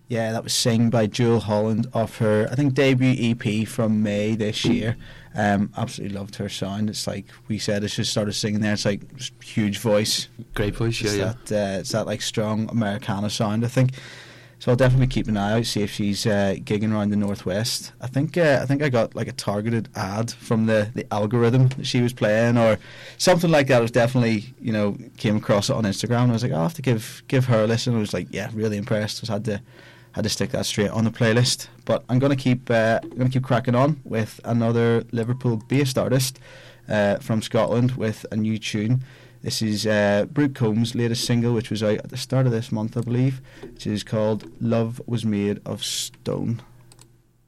Yeah, that was Sing by Jewel Holland off her, I think, debut EP from May this year. Absolutely loved her sound. It's like we said, as she started singing there, it's like just huge voice. Great voice, yeah. It's that like strong Americana sound, I think. So I'll definitely keep an eye out, see if she's gigging around the Northwest. I think I got like a targeted ad from the algorithm that she was playing or something like that. I was definitely, came across it on Instagram and I was like, I'll have to give her a listen. I was like, yeah, really impressed. Just had to stick that straight on the playlist. But I'm gonna keep cracking on with another Liverpool-based artist from Scotland with a new tune. This is Brooke Combs' latest single, which was out at the start of this month, I believe, which is called Love Was Made of Stone.